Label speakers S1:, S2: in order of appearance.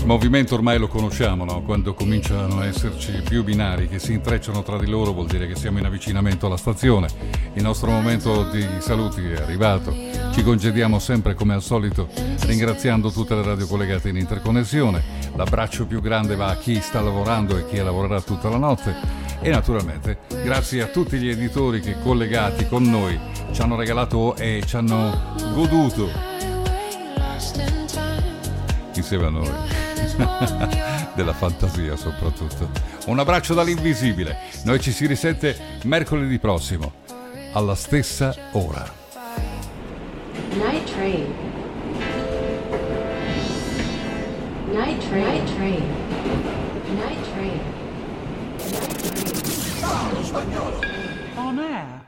S1: movimento ormai lo conosciamo, no? Quando cominciano a esserci più binari che si intrecciano tra di loro vuol dire che siamo in avvicinamento alla stazione. Il nostro momento di saluti è arrivato. Ci congediamo sempre come al solito ringraziando tutte le radio collegate in interconnessione. L'abbraccio più grande va a chi sta lavorando e chi lavorerà tutta la notte. E naturalmente grazie a tutti gli editori che collegati con noi ci hanno regalato e ci hanno goduto insieme a noi della fantasia soprattutto. Un abbraccio dall'invisibile. Noi ci si risente mercoledì prossimo alla stessa ora.
S2: Night Train. Night Train. Night Train. Night Train.
S3: Parlo spagnolo.
S4: On air.